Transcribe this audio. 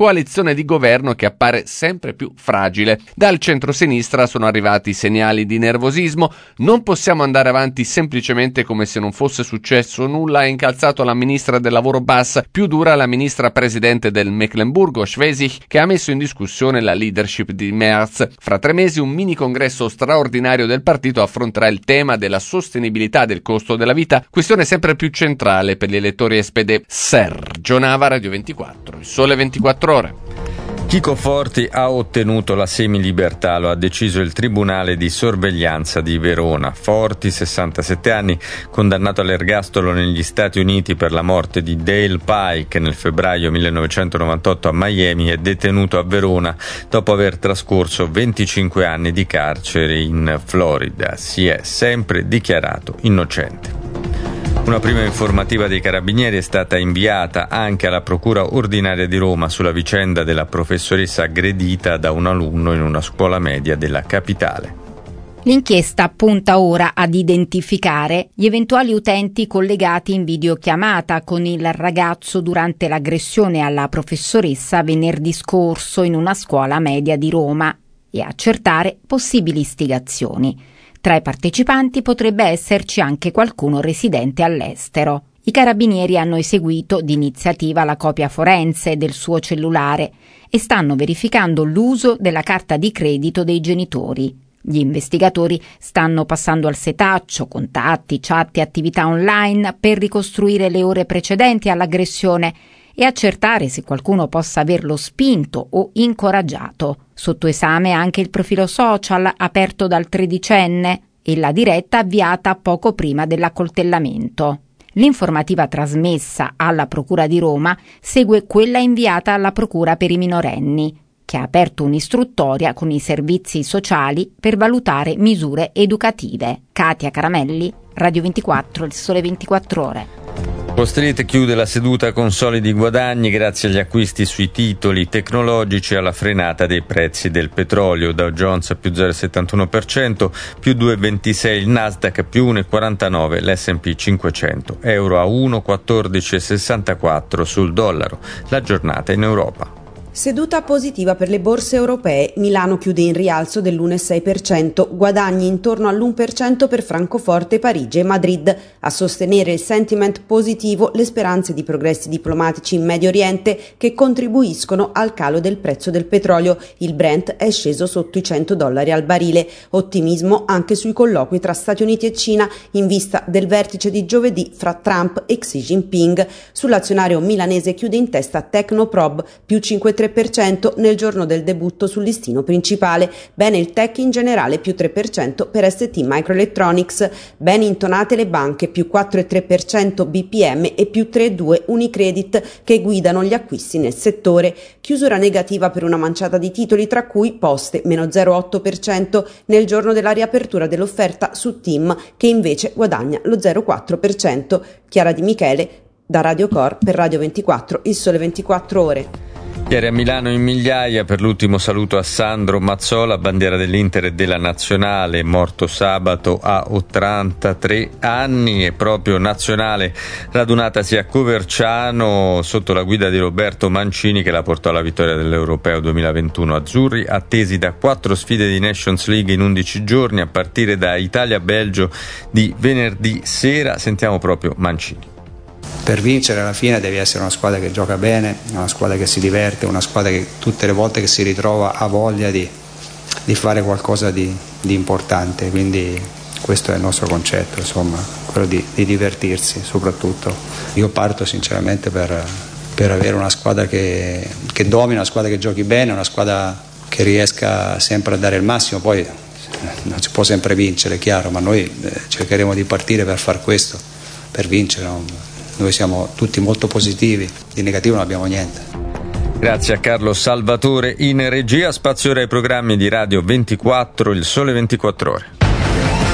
coalizione di governo che appare sempre più fragile. Dal centro-sinistra sono arrivati segnali di nervosismo. Non possiamo andare avanti semplicemente come se non fosse successo nulla, ha incalzato la ministra del lavoro Bass, più dura la ministra presidente del Meckenburgo, Schwesig, che ha messo in discussione la leadership di Merz. Fra 3 mesi un mini congresso straordinario del partito affronterà il tema della sostenibilità del costo della vita, questione sempre più centrale per gli elettori SPD. Sergio Nava, Radio 24, Il Sole 24 Ore. Chico Forti ha ottenuto la semilibertà, lo ha deciso il Tribunale di Sorveglianza di Verona. Forti, 67 anni, condannato all'ergastolo negli Stati Uniti per la morte di Dale Pike nel febbraio 1998 a Miami, è detenuto a Verona dopo aver trascorso 25 anni di carcere in Florida. Si è sempre dichiarato innocente. Una prima informativa dei Carabinieri è stata inviata anche alla Procura ordinaria di Roma sulla vicenda della professoressa aggredita da un alunno in una scuola media della capitale. L'inchiesta punta ora ad identificare gli eventuali utenti collegati in videochiamata con il ragazzo durante l'aggressione alla professoressa venerdì scorso in una scuola media di Roma e accertare possibili istigazioni. Tra i partecipanti potrebbe esserci anche qualcuno residente all'estero. I carabinieri hanno eseguito d'iniziativa la copia forense del suo cellulare e stanno verificando l'uso della carta di credito dei genitori. Gli investigatori stanno passando al setaccio contatti, chat e attività online per ricostruire le ore precedenti all'aggressione e accertare se qualcuno possa averlo spinto o incoraggiato. Sotto esame anche il profilo social aperto dal 13enne e la diretta avviata poco prima dell'accoltellamento. L'informativa trasmessa alla Procura di Roma segue quella inviata alla Procura per i minorenni, che ha aperto un'istruttoria con i servizi sociali per valutare misure educative. Katia Caramelli, Radio 24, Il Sole 24 Ore. Wall Street chiude la seduta con solidi guadagni grazie agli acquisti sui titoli tecnologici e alla frenata dei prezzi del petrolio. Dow Jones più 0,71%, più 2,26% il Nasdaq, più 1,49% l'S&P 500, euro a 1,1464 sul dollaro. La giornata in Europa. Seduta positiva per le borse europee. Milano chiude in rialzo dell'1,6%, guadagni intorno all'1% per Francoforte, Parigi e Madrid. A sostenere il sentiment positivo le speranze di progressi diplomatici in Medio Oriente che contribuiscono al calo del prezzo del petrolio. Il Brent è sceso sotto i $100 al barile. Ottimismo anche sui colloqui tra Stati Uniti e Cina in vista del vertice di giovedì fra Trump e Xi Jinping. Sull'azionario milanese chiude in testa Tecnoprobe, più 5,3% nel giorno del debutto sul listino principale. Bene il tech in generale, più 3% per ST Microelectronics. Ben intonate le banche, più 4,3% BPM e più 3,2% Unicredit, che guidano gli acquisti nel settore. Chiusura negativa per una manciata di titoli, tra cui Poste, meno 0,8% nel giorno della riapertura dell'offerta su TIM, che invece guadagna lo 0,4%. Chiara Di Michele, da Radio Cor per Radio 24, Il Sole 24 Ore. Ieri a Milano in migliaia per l'ultimo saluto a Sandro Mazzola, bandiera dell'Inter e della Nazionale, morto sabato a 83 anni, e proprio Nazionale radunatasi a Coverciano sotto la guida di Roberto Mancini, che la portò alla vittoria dell'Europeo 2021. Azzurri attesi da 4 sfide di Nations League in 11 giorni a partire da Italia-Belgio di venerdì sera. Sentiamo proprio Mancini. Per vincere alla fine devi essere una squadra che gioca bene, una squadra che si diverte, una squadra che tutte le volte che si ritrova ha voglia di fare qualcosa di importante, quindi questo è il nostro concetto, insomma, quello di divertirsi soprattutto. Io parto sinceramente per avere una squadra che domina, una squadra che giochi bene, una squadra che riesca sempre a dare il massimo. Poi non si può sempre vincere, è chiaro, ma noi cercheremo di partire per far questo, per vincere, no? Noi siamo tutti molto positivi, di negativo non abbiamo niente. Grazie a Carlo Salvatore in regia. Spazio ora ai programmi di Radio 24, Il Sole 24 Ore.